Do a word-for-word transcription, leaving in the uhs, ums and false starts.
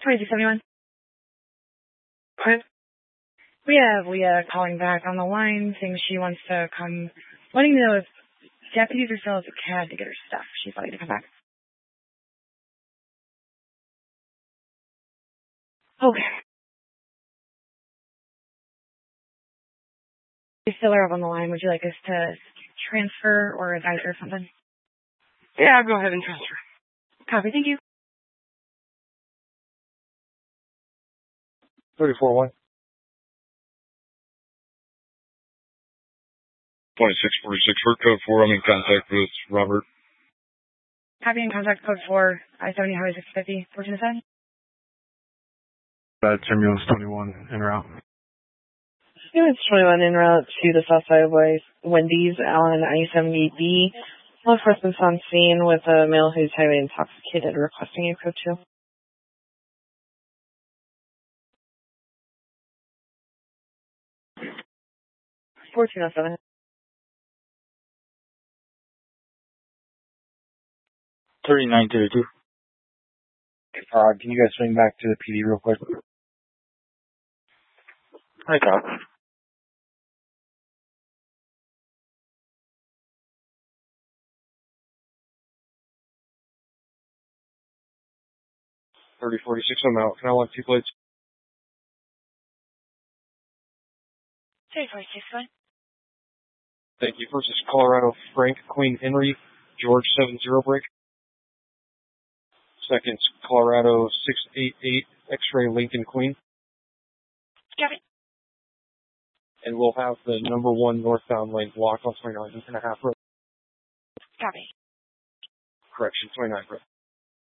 twenty-six seventy-one. What? We have Leah calling back on the line saying she wants to come, wanting to know if deputies are still at the C A D to get her stuff. She's wanting to come back. Okay. You still are up on the line. Would you like us to transfer or advise her or something? Yeah, go ahead and transfer. Copy. Thank you. thirty-four one. twenty-six forty-six for code four. I'm in contact with Robert. Copy in contact code four, I seventy Highway six fifty, fourteen to seven. Uh, Ambulance twenty-one, en route. Ambulance twenty-one en route to the south side of Wendy's, Allen I seventy B. Law enforcement's on scene with a male who's highly intoxicated requesting a code two. fourteen oh seven. thirty-nine thirty-two. Uh, can you guys swing back to the P D real quick? Hi, Todd. thirty forty-six, I'm out. Can I want two plates? thirty forty-six, one. Thank you. First is Colorado Frank Queen Henry George seven zero break. Second, Colorado six eight eight X-ray Lincoln Queen. Copy. And we'll have the number one northbound lane blocked on twenty-nine and a half road. Copy. Correction, twenty-nine road.